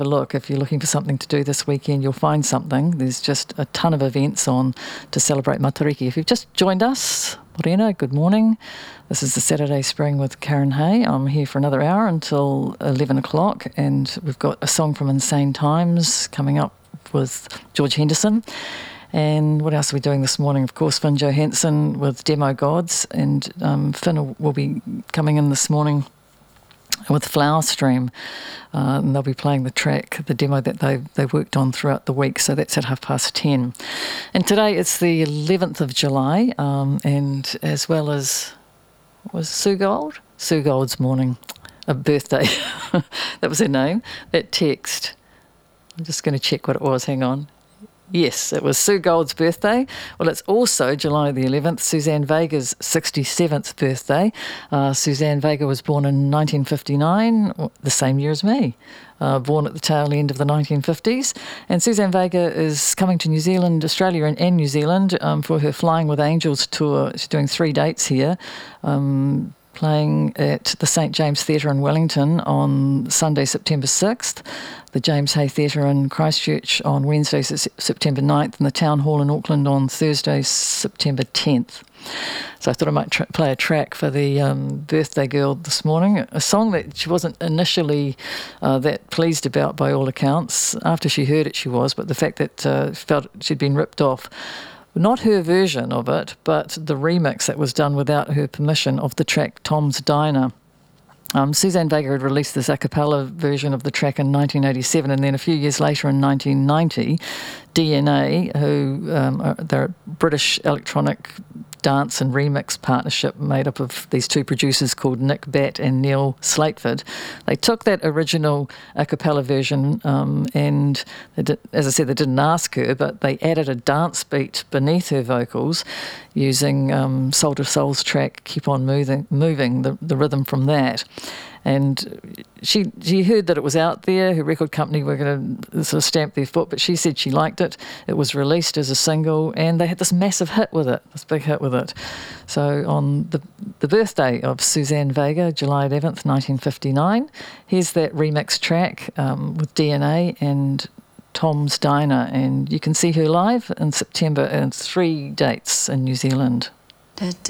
Look, if you're looking for something to do this weekend, you'll find something. There's just a ton of events on to celebrate Matariki. If you've just joined us, Morena, good morning. This is the Saturday Spring with Karen Hay. I'm here for another hour until 11 o'clock, and we've got a song from Insane Times coming up with George Henderson. And what else are we doing this morning? Of course, Finn Johansson with Demo Gods, and Finn will be coming in this morning with Flower Stream, and they'll be playing the track, the demo that they worked on throughout the week, so that's at 10:30. And today it's the 11th of July, and as well as, was Sue Gold? Sue Gold's morning, a birthday, that was her name, that text. I'm just going to check what it was, hang on. Yes, it was Sue Gold's birthday. Well, it's also July the 11th, Suzanne Vega's 67th birthday. Suzanne Vega was born in 1959, the same year as me, born at the tail end of the 1950s. And Suzanne Vega is coming to New Zealand, Australia and New Zealand for her Flying with Angels tour. She's doing 3 dates here. Playing at the St James Theatre in Wellington on Sunday, September 6th, the James Hay Theatre in Christchurch on Wednesday, September 9th, and the Town Hall in Auckland on Thursday, September 10th. So I thought I might play a track for the birthday girl this morning, a song that she wasn't initially that pleased about by all accounts. After she heard it, she was, but the fact that felt she'd been ripped off. Not her version of it, but the remix that was done without her permission of the track Tom's Diner. Suzanne Vega had released this a cappella version of the track in 1987, and then a few years later in 1990, DNA, who they're a British electronic dance and remix partnership made up of these 2 producers called Nick Batt and Neil Slateford. They took that original a cappella version and, they did, as I said, they didn't ask her, but they added a dance beat beneath her vocals using Soul to Soul's track Keep On Moving, the rhythm from that. And she heard that it was out there. Her record company were going to sort of stamp their foot, but she said she liked it. It was released as a single, and they had this massive hit with it, this big hit with it. So on the birthday of Suzanne Vega, July 11th, 1959, here's that remix track with DNA and Tom's Diner, and you can see her live in September, and 3 dates in New Zealand.